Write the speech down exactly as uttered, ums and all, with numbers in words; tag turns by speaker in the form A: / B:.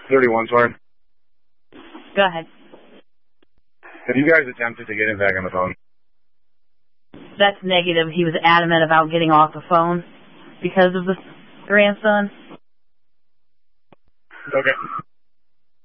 A: thirty-one, sorry.
B: Go ahead.
A: Have you guys attempted to get him back on the phone?
B: That's negative. He was adamant about getting off the phone because of the grandson.
A: Okay.